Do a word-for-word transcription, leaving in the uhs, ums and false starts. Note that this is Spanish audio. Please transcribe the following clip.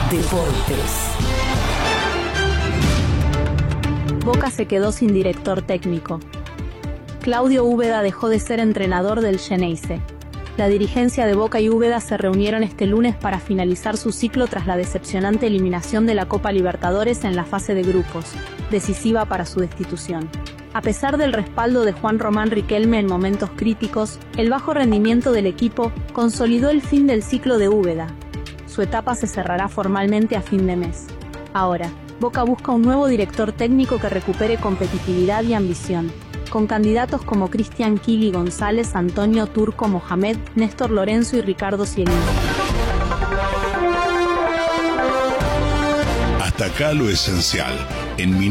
Deportes. Boca se quedó sin director técnico. Claudio Úbeda dejó de ser entrenador del Xeneize. La dirigencia de Boca y Úbeda se reunieron este lunes para finalizar su ciclo tras la decepcionante eliminación de la Copa Libertadores en la fase de grupos, decisiva para su destitución. A pesar del respaldo de Juan Román Riquelme en momentos críticos, el bajo rendimiento del equipo consolidó el fin del ciclo de Úbeda. Su etapa se cerrará formalmente a fin de mes. Ahora, Boca busca un nuevo director técnico que recupere competitividad y ambición, con candidatos como Cristian Kili González, Antonio Turco Mohamed, Néstor Lorenzo y Ricardo Cielini. Hasta acá lo esencial. En